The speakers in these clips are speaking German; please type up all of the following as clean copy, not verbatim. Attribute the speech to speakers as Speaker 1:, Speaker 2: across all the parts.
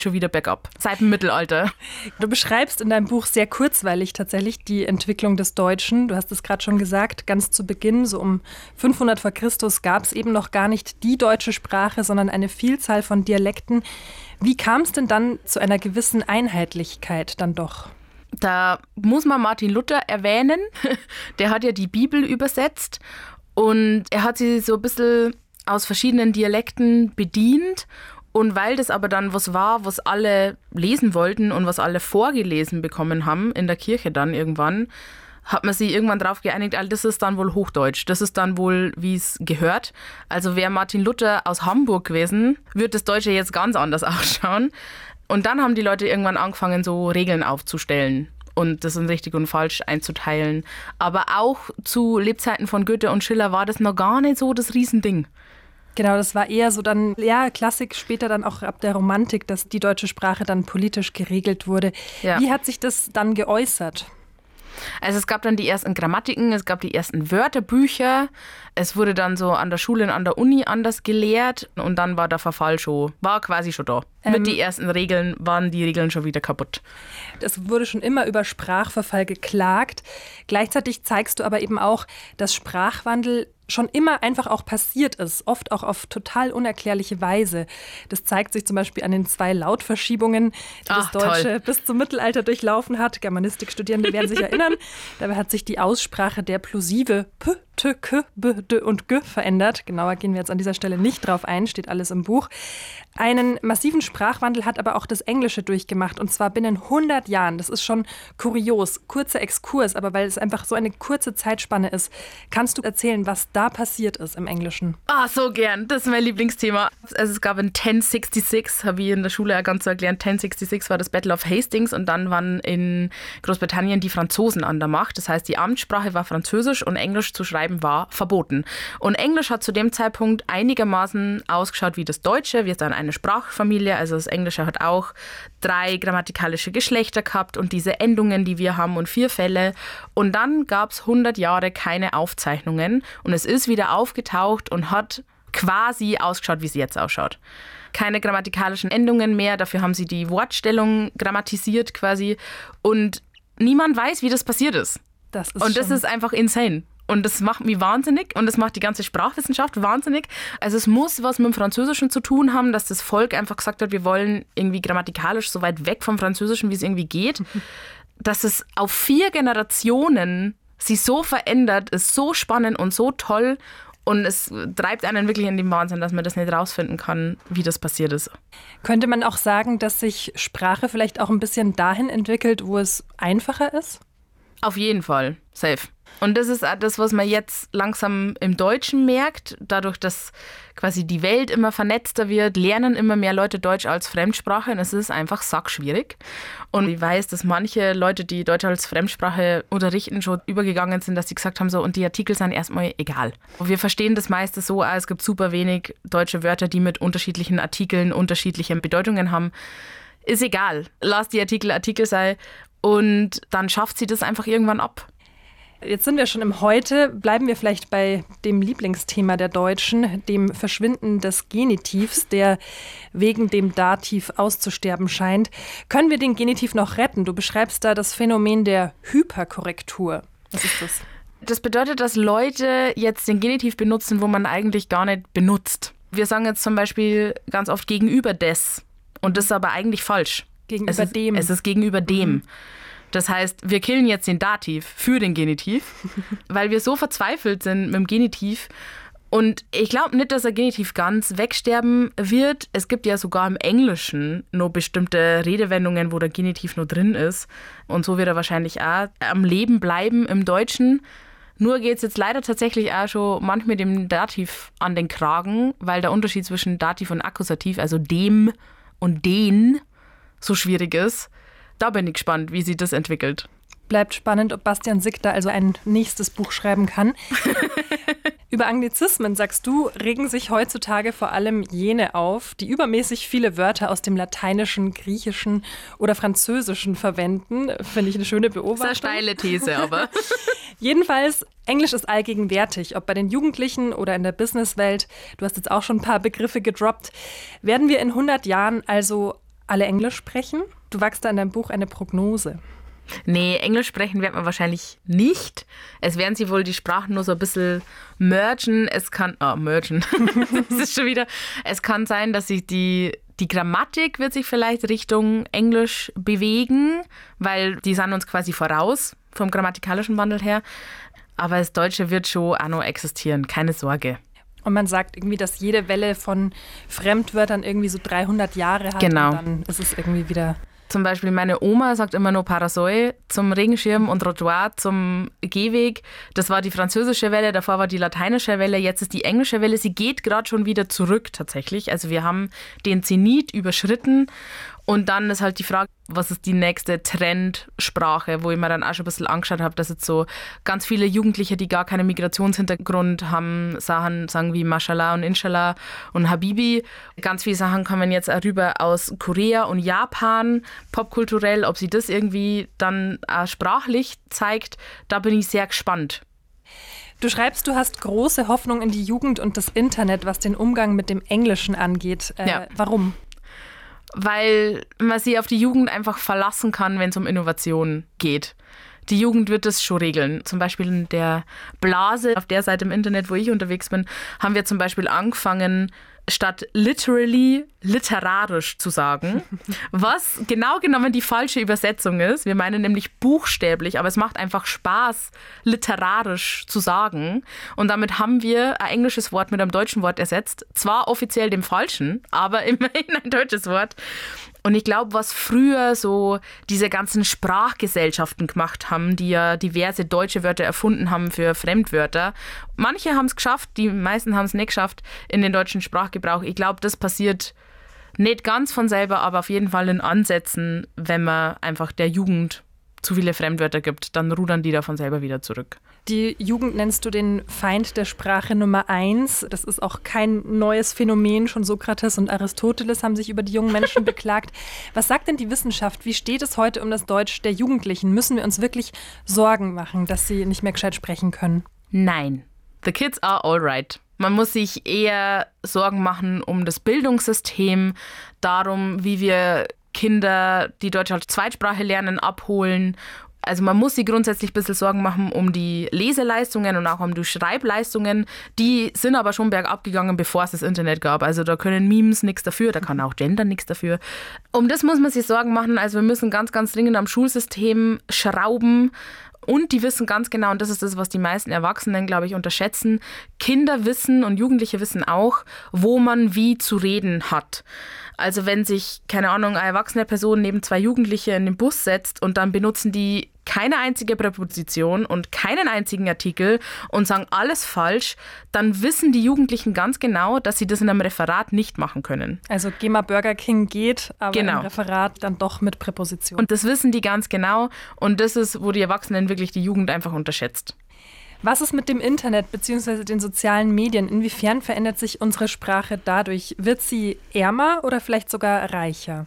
Speaker 1: schon wieder bergab. Seit dem Mittelalter.
Speaker 2: Du beschreibst in deinem Buch sehr kurzweilig tatsächlich die Entwicklung des Deutschen. Du hast es gerade schon gesagt, ganz zu Beginn, so um 500 vor Christus, gab es eben noch gar nicht die deutsche Sprache, sondern eine Vielzahl von Dialekten. Wie kam es denn dann zu einer gewissen Einheitlichkeit dann doch?
Speaker 1: Da muss man Martin Luther erwähnen. Der hat ja die Bibel übersetzt und er hat sie so ein bisschen aus verschiedenen Dialekten bedient. Und weil das aber dann was war, was alle lesen wollten und was alle vorgelesen bekommen haben in der Kirche dann irgendwann, hat man sich irgendwann darauf geeinigt, das ist dann wohl Hochdeutsch, das ist dann wohl, wie es gehört. Also wäre Martin Luther aus Hamburg gewesen, wird das Deutsche jetzt ganz anders ausschauen. Und dann haben die Leute irgendwann angefangen, so Regeln aufzustellen und das in richtig und falsch einzuteilen. Aber auch zu Lebzeiten von Goethe und Schiller war das noch gar nicht so das Riesending.
Speaker 2: Genau, das war eher so dann, ja, Klassik, später dann auch ab der Romantik, dass die deutsche Sprache dann politisch geregelt wurde. Ja. Wie hat sich das dann geäußert?
Speaker 1: Also es gab dann die ersten Grammatiken, es gab die ersten Wörterbücher, es wurde dann so an der Schule und an der Uni anders gelehrt und dann war der Verfall war quasi schon da. Mit den ersten Regeln waren die Regeln schon wieder kaputt.
Speaker 2: Es wurde schon immer über Sprachverfall geklagt. Gleichzeitig zeigst du aber eben auch, dass Sprachwandel schon immer einfach auch passiert ist, oft auch auf total unerklärliche Weise. Das zeigt sich zum Beispiel an den 2 Lautverschiebungen, die das Deutsche toll. Bis zum Mittelalter durchlaufen hat. Germanistikstudierende werden sich erinnern. Dabei hat sich die Aussprache der Plosive P, T, K, B, D und G verändert. Genauer gehen wir jetzt an dieser Stelle nicht drauf ein, steht alles im Buch. Einen massiven Sprachwandel hat aber auch das Englische durchgemacht, und zwar binnen 100 Jahren. Das ist schon kurios, kurzer Exkurs, aber weil es einfach so eine kurze Zeitspanne ist, kannst du erzählen, was da passiert ist im Englischen?
Speaker 1: So gern, das ist mein Lieblingsthema. Also es gab in 1066, habe ich in der Schule ja ganz so erklärt, 1066 war das Battle of Hastings und dann waren in Großbritannien die Franzosen an der Macht. Das heißt, die Amtssprache war Französisch und Englisch zu schreiben war verboten. Und Englisch hat zu dem Zeitpunkt einigermaßen ausgeschaut wie das Deutsche. Wir sind eine Sprachfamilie, also das Englische hat auch 3 grammatikalische Geschlechter gehabt und diese Endungen, die wir haben und 4 Fälle. Und dann gab es 100 Jahre keine Aufzeichnungen und es ist wieder aufgetaucht und hat quasi ausgeschaut, wie es jetzt ausschaut. Keine grammatikalischen Endungen mehr, dafür haben sie die Wortstellung grammatisiert quasi und niemand weiß, wie das passiert ist. Das ist einfach insane. Und das macht mich wahnsinnig und das macht die ganze Sprachwissenschaft wahnsinnig. Also es muss was mit dem Französischen zu tun haben, dass das Volk einfach gesagt hat, wir wollen irgendwie grammatikalisch so weit weg vom Französischen, wie es irgendwie geht. Dass es auf 4 Generationen sich so verändert, ist so spannend und so toll. Und es treibt einen wirklich in den Wahnsinn, dass man das nicht rausfinden kann, wie das passiert ist.
Speaker 2: Könnte man auch sagen, dass sich Sprache vielleicht auch ein bisschen dahin entwickelt, wo es einfacher ist?
Speaker 1: Auf jeden Fall, safe. Und das ist auch das, was man jetzt langsam im Deutschen merkt. Dadurch, dass quasi die Welt immer vernetzter wird, lernen immer mehr Leute Deutsch als Fremdsprache und es ist einfach sackschwierig. Und ich weiß, dass manche Leute, die Deutsch als Fremdsprache unterrichten, schon übergegangen sind, dass sie gesagt haben, so, und die Artikel sind erstmal egal. Und wir verstehen das meiste so, es gibt super wenig deutsche Wörter, die mit unterschiedlichen Artikeln unterschiedliche Bedeutungen haben. Ist egal. Lass die Artikel sein und dann schafft sie das einfach irgendwann ab.
Speaker 2: Jetzt sind wir schon im Heute. Bleiben wir vielleicht bei dem Lieblingsthema der Deutschen, dem Verschwinden des Genitivs, der wegen dem Dativ auszusterben scheint. Können wir den Genitiv noch retten? Du beschreibst da das Phänomen der Hyperkorrektur. Was ist das?
Speaker 1: Das bedeutet, dass Leute jetzt den Genitiv benutzen, wo man eigentlich gar nicht benutzt. Wir sagen jetzt zum Beispiel ganz oft gegenüber des. Und das ist aber eigentlich falsch.
Speaker 2: Gegenüber dem.
Speaker 1: Es ist gegenüber dem. Das heißt, wir killen jetzt den Dativ für den Genitiv, weil wir so verzweifelt sind mit dem Genitiv. Und ich glaube nicht, dass der Genitiv ganz wegsterben wird. Es gibt ja sogar im Englischen noch bestimmte Redewendungen, wo der Genitiv noch drin ist. Und so wird er wahrscheinlich auch am Leben bleiben im Deutschen. Nur geht es jetzt leider tatsächlich auch schon manchmal dem Dativ an den Kragen, weil der Unterschied zwischen Dativ und Akkusativ, also dem und den, so schwierig ist. Da bin ich gespannt, wie sich das entwickelt.
Speaker 2: Bleibt spannend, ob Bastian Sick da also ein nächstes Buch schreiben kann. Über Anglizismen, sagst du, regen sich heutzutage vor allem jene auf, die übermäßig viele Wörter aus dem Lateinischen, Griechischen oder Französischen verwenden. Finde ich eine schöne Beobachtung.
Speaker 1: Das ist eine steile These, aber.
Speaker 2: Jedenfalls, Englisch ist allgegenwärtig, ob bei den Jugendlichen oder in der Businesswelt. Du hast jetzt auch schon ein paar Begriffe gedroppt. Werden wir in 100 Jahren also alle Englisch sprechen? Du wagst da in deinem Buch eine Prognose.
Speaker 1: Nee, Englisch sprechen wird man wahrscheinlich nicht. Es werden sie wohl die Sprachen nur so ein bisschen mergen. Mergen. Das ist schon wieder. Es kann sein, dass sich die Grammatik wird sich vielleicht Richtung Englisch bewegen, weil die sind uns quasi voraus vom grammatikalischen Wandel her. Aber das Deutsche wird schon auch noch existieren, keine Sorge.
Speaker 2: Und man sagt irgendwie, dass jede Welle von Fremdwörtern irgendwie so 300 Jahre hat.
Speaker 1: Genau.
Speaker 2: Und dann ist es irgendwie wieder...
Speaker 1: Zum Beispiel meine Oma sagt immer nur Parasol zum Regenschirm und Trottoir zum Gehweg. Das war die französische Welle, davor war die lateinische Welle, jetzt ist die englische Welle. Sie geht gerade schon wieder zurück tatsächlich. Also wir haben den Zenit überschritten. Und dann ist halt die Frage, was ist die nächste Trendsprache, wo ich mir dann auch schon ein bisschen angeschaut habe, dass jetzt so ganz viele Jugendliche, die gar keinen Migrationshintergrund haben, Sachen sagen wie Mashallah und Inshallah und Habibi. Ganz viele Sachen kommen jetzt auch rüber aus Korea und Japan, popkulturell, ob sie das irgendwie dann auch sprachlich zeigt, da bin ich sehr gespannt.
Speaker 2: Du schreibst, du hast große Hoffnung in die Jugend und das Internet, was den Umgang mit dem Englischen angeht.
Speaker 1: Ja.
Speaker 2: Warum?
Speaker 1: Weil man sich auf die Jugend einfach verlassen kann, wenn es um Innovation geht. Die Jugend wird das schon regeln. Zum Beispiel in der Blase, auf der Seite im Internet, wo ich unterwegs bin, haben wir zum Beispiel angefangen, statt literally, literarisch zu sagen, was genau genommen die falsche Übersetzung ist. Wir meinen nämlich buchstäblich, aber es macht einfach Spaß, literarisch zu sagen. Und damit haben wir ein englisches Wort mit einem deutschen Wort ersetzt. Zwar offiziell dem falschen, aber immerhin ein deutsches Wort. Und ich glaube, was früher so diese ganzen Sprachgesellschaften gemacht haben, die ja diverse deutsche Wörter erfunden haben für Fremdwörter. Manche haben es geschafft, die meisten haben es nicht geschafft in den deutschen Sprachgebrauch. Ich glaube, das passiert nicht ganz von selber, aber auf jeden Fall in Ansätzen, wenn man einfach der Jugend zu viele Fremdwörter gibt, dann rudern die davon selber wieder zurück.
Speaker 2: Die Jugend nennst du den Feind der Sprache Nummer 1. Das ist auch kein neues Phänomen. Schon Sokrates und Aristoteles haben sich über die jungen Menschen beklagt. Was sagt denn die Wissenschaft? Wie steht es heute um das Deutsch der Jugendlichen? Müssen wir uns wirklich Sorgen machen, dass sie nicht mehr gescheit sprechen können?
Speaker 1: Nein. The kids are all right. Man muss sich eher Sorgen machen um das Bildungssystem, darum, wie wir Kinder, die Deutsch als Zweitsprache lernen, abholen. Also man muss sich grundsätzlich ein bisschen Sorgen machen um die Leseleistungen und auch um die Schreibleistungen. Die sind aber schon bergab gegangen, bevor es das Internet gab. Also da können Memes nichts dafür, da kann auch Gender nichts dafür. Um das muss man sich Sorgen machen. Also wir müssen ganz, ganz dringend am Schulsystem schrauben. Und die wissen ganz genau, und das ist das, was die meisten Erwachsenen, glaube ich, unterschätzen, Kinder wissen und Jugendliche wissen auch, wo man wie zu reden hat. Also wenn sich, keine Ahnung, eine erwachsene Person neben zwei Jugendliche in den Bus setzt und dann benutzen die keine einzige Präposition und keinen einzigen Artikel und sagen alles falsch, dann wissen die Jugendlichen ganz genau, dass sie das in einem Referat nicht machen können.
Speaker 2: Also geh mal Burger King geht, aber
Speaker 1: genau.
Speaker 2: Im Referat dann doch mit Präposition.
Speaker 1: Und das wissen die ganz genau und das ist, wo die Erwachsenen wirklich die Jugend einfach unterschätzt.
Speaker 2: Was ist mit dem Internet bzw. den sozialen Medien? Inwiefern verändert sich unsere Sprache dadurch? Wird sie ärmer oder vielleicht sogar reicher?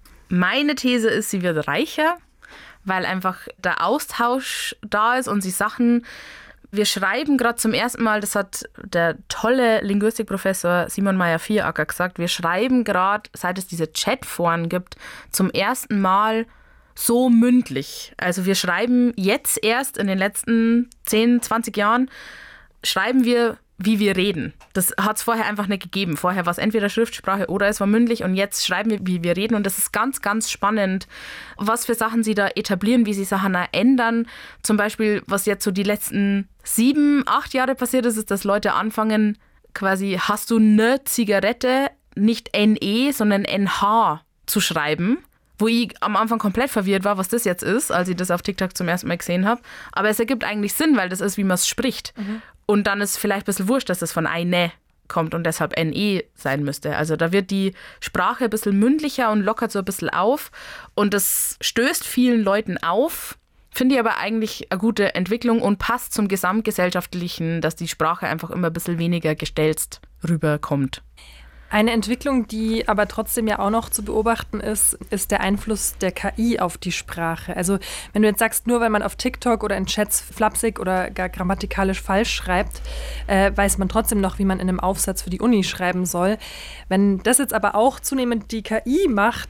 Speaker 1: Meine These ist, sie wird reicher, weil einfach der Austausch da ist und sie Sachen, wir schreiben gerade zum ersten Mal, das hat der tolle Linguistikprofessor Simon Meyer-Vieracker gesagt, wir schreiben gerade, seit es diese Chatforen gibt, zum ersten Mal so mündlich. Also wir schreiben jetzt erst in den letzten 10, 20 Jahren, schreiben wir, wie wir reden. Das hat es vorher einfach nicht gegeben. Vorher war es entweder Schriftsprache oder es war mündlich und jetzt schreiben wir, wie wir reden und das ist ganz, ganz spannend, was für Sachen sie da etablieren, wie sie Sachen ändern. Zum Beispiel, was jetzt so die letzten 7, 8 Jahre passiert ist, ist, dass Leute anfangen, quasi, hast du eine Zigarette, nicht NE, sondern NH zu schreiben. Wo ich am Anfang komplett verwirrt war, was das jetzt ist, als ich das auf TikTok zum ersten Mal gesehen habe. Aber es ergibt eigentlich Sinn, weil das ist, wie man es spricht. Mhm. Und dann ist vielleicht ein bisschen wurscht, dass das von eine kommt und deshalb NE sein müsste. Also da wird die Sprache ein bisschen mündlicher und lockert so ein bisschen auf. Und das stößt vielen Leuten auf. Finde ich aber eigentlich eine gute Entwicklung und passt zum Gesamtgesellschaftlichen, dass die Sprache einfach immer ein bisschen weniger gestelzt rüberkommt.
Speaker 2: Eine Entwicklung, die aber trotzdem ja auch noch zu beobachten ist, ist der Einfluss der KI auf die Sprache. Also wenn du jetzt sagst, nur weil man auf TikTok oder in Chats flapsig oder gar grammatikalisch falsch schreibt, weiß man trotzdem noch, wie man in einem Aufsatz für die Uni schreiben soll. Wenn das jetzt aber auch zunehmend die KI macht, dann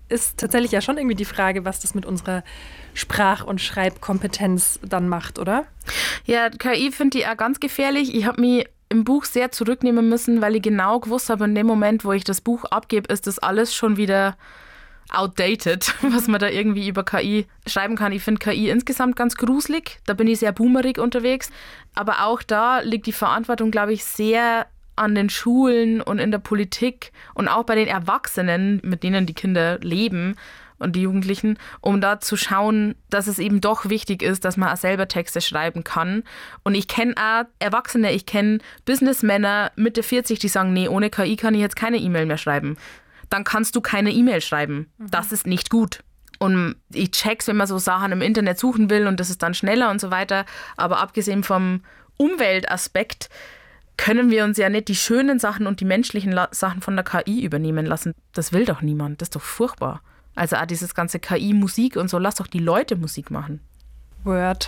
Speaker 2: ist tatsächlich ja schon irgendwie die Frage, was das mit unserer Sprach- und Schreibkompetenz dann macht, oder?
Speaker 1: Ja, KI finde ich auch ganz gefährlich. Ich habe mich im Buch sehr zurücknehmen müssen, weil ich genau gewusst habe, in dem Moment, wo ich das Buch abgebe, ist das alles schon wieder outdated, was man da irgendwie über KI schreiben kann. Ich finde KI insgesamt ganz gruselig. Da bin ich sehr boomerig unterwegs. Aber auch da liegt die Verantwortung, glaube ich, sehr an den Schulen und in der Politik und auch bei den Erwachsenen, mit denen die Kinder leben und die Jugendlichen, um da zu schauen, dass es eben doch wichtig ist, dass man auch selber Texte schreiben kann. Und ich kenne auch Erwachsene, ich kenne Businessmänner Mitte 40, die sagen, nee, ohne KI kann ich jetzt keine E-Mail mehr schreiben. Dann kannst du keine E-Mail schreiben. Das ist nicht gut. Und ich check's, wenn man so Sachen im Internet suchen will und das ist dann schneller und so weiter. Aber abgesehen vom Umweltaspekt können wir uns ja nicht die schönen Sachen und die menschlichen Sachen von der KI übernehmen lassen. Das will doch niemand. Das ist doch furchtbar. Also auch dieses ganze KI-Musik und so, lass doch die Leute Musik machen.
Speaker 2: Word.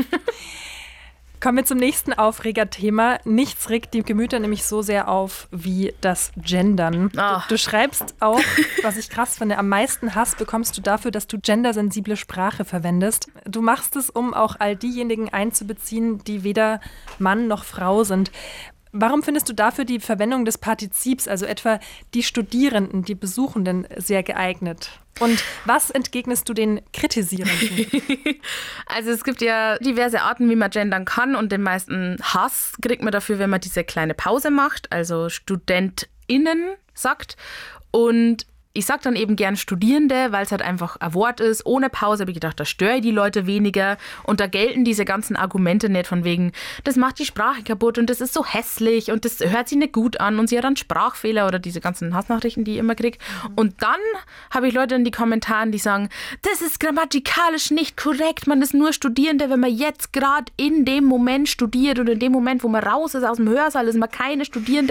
Speaker 2: Kommen wir zum nächsten Aufregerthema. Nichts regt die Gemüter nämlich so sehr auf wie das Gendern. Du schreibst auch, was ich krass finde, am meisten Hass bekommst du dafür, dass du gendersensible Sprache verwendest. Du machst es, um auch all diejenigen einzubeziehen, die weder Mann noch Frau sind. Warum findest du dafür die Verwendung des Partizips, also etwa die Studierenden, die Besuchenden, sehr geeignet? Und was entgegnest du den Kritisierenden?
Speaker 1: Also es gibt ja diverse Arten, wie man gendern kann und den meisten Hass kriegt man dafür, wenn man diese kleine Pause macht, also StudentInnen sagt. Und ich sage dann eben gern Studierende, weil es halt einfach ein Wort ist. Ohne Pause habe ich gedacht, da störe ich die Leute weniger. Und da gelten diese ganzen Argumente nicht von wegen, das macht die Sprache kaputt und das ist so hässlich und das hört sich nicht gut an und sie hat einen Sprachfehler oder diese ganzen Hassnachrichten, die ich immer kriege. Und dann habe ich Leute in die Kommentaren, die sagen, das ist grammatikalisch nicht korrekt, man ist nur Studierende, wenn man jetzt gerade in dem Moment studiert oder in dem Moment, wo man raus ist aus dem Hörsaal, ist man keine Studierende.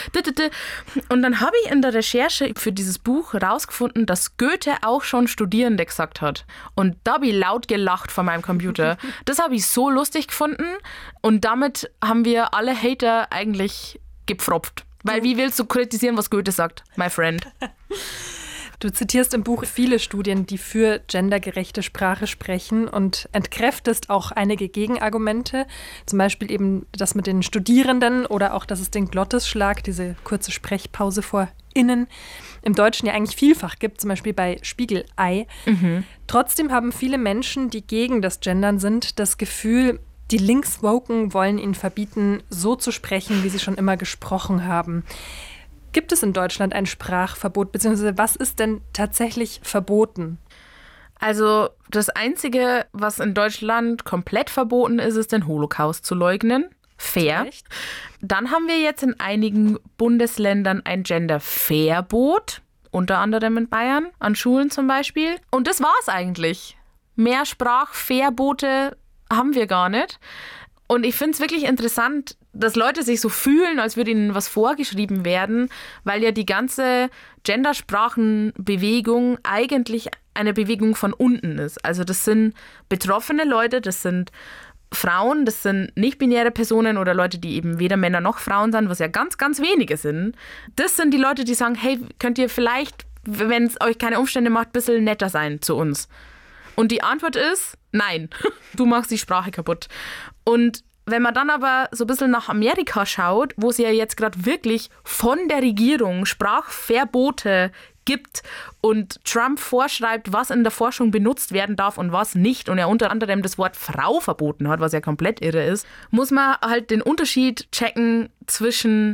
Speaker 1: Und dann habe ich in der Recherche für dieses Buch herausgefunden, dass Goethe auch schon Studierende gesagt hat. Und da habe ich laut gelacht vor meinem Computer. Das habe ich so lustig gefunden und damit haben wir alle Hater eigentlich gepfropft. Weil wie willst du kritisieren, was Goethe sagt, my friend?
Speaker 2: Du zitierst im Buch viele Studien, die für gendergerechte Sprache sprechen und entkräftest auch einige Gegenargumente. Zum Beispiel eben das mit den Studierenden oder auch, dass es den Glottisschlag, diese kurze Sprechpause vor Innen, im Deutschen ja eigentlich vielfach gibt, zum Beispiel bei Spiegelei. Trotzdem haben viele Menschen, die gegen das Gendern sind, das Gefühl, die Linkswoken wollen ihnen verbieten, so zu sprechen, wie sie schon immer gesprochen haben. Gibt es in Deutschland ein Sprachverbot, beziehungsweise was ist denn tatsächlich verboten?
Speaker 1: Also das Einzige, was in Deutschland komplett verboten ist, ist den Holocaust zu leugnen. Fair.
Speaker 2: Echt?
Speaker 1: Dann haben wir jetzt in einigen Bundesländern ein Gender-Verbot, unter anderem in Bayern, an Schulen zum Beispiel. Und das war's eigentlich. Mehr Sprachverbote haben wir gar nicht. Und ich finde es wirklich interessant, dass Leute sich so fühlen, als würde ihnen was vorgeschrieben werden, weil ja die ganze Gendersprachenbewegung eigentlich eine Bewegung von unten ist. Also das sind betroffene Leute, das sind Frauen, das sind nicht-binäre Personen oder Leute, die eben weder Männer noch Frauen sind, was ja ganz, ganz wenige sind. Das sind die Leute, die sagen, hey, könnt ihr vielleicht, wenn es euch keine Umstände macht, ein bisschen netter sein zu uns? Und die Antwort ist, nein, du machst die Sprache kaputt. Und wenn man dann aber so ein bisschen nach Amerika schaut, wo es ja jetzt gerade wirklich von der Regierung Sprachverbote gibt und Trump vorschreibt, was in der Forschung benutzt werden darf und was nicht und er unter anderem das Wort Frau verboten hat, was ja komplett irre ist, muss man halt den Unterschied checken zwischen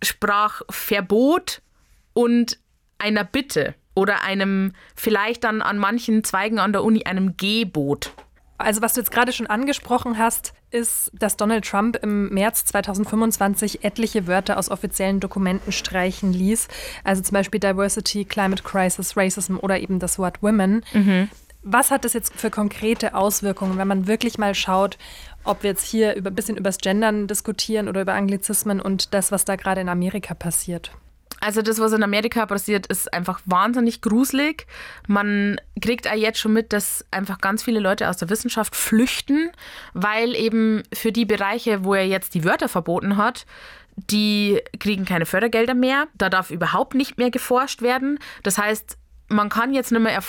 Speaker 1: Sprachverbot und einer Bitte oder einem vielleicht dann an manchen Zweigen an der Uni einem Gebot.
Speaker 2: Also was du jetzt gerade schon angesprochen hast, ist, dass Donald Trump im März 2025 etliche Wörter aus offiziellen Dokumenten streichen ließ. Also zum Beispiel Diversity, Climate Crisis, Racism oder eben das Wort Women. Was hat das jetzt für konkrete Auswirkungen, wenn man wirklich mal schaut, ob wir jetzt hier ein bisschen übers Gendern diskutieren oder über Anglizismen und das, was da gerade in Amerika passiert?
Speaker 1: Also das, was in Amerika passiert, ist einfach wahnsinnig gruselig. Man kriegt auch jetzt schon mit, dass einfach ganz viele Leute aus der Wissenschaft flüchten, weil eben für die Bereiche, wo er jetzt die Wörter verboten hat, die kriegen keine Fördergelder mehr. Da darf überhaupt nicht mehr geforscht werden. Das heißt, man kann jetzt nicht mehr